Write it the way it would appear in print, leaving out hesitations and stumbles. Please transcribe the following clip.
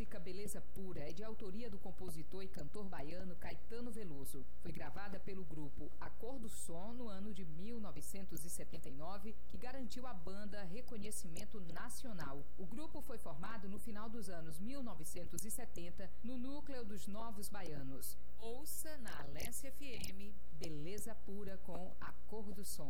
música Beleza Pura é de autoria do compositor e cantor baiano Caetano Veloso. Foi gravada pelo grupo A Cor do Som no ano de 1979, que garantiu à banda reconhecimento nacional. O grupo foi formado no final dos anos 1970 no núcleo dos Novos Baianos. Ouça na Alesse FM Beleza Pura com A Cor do Som.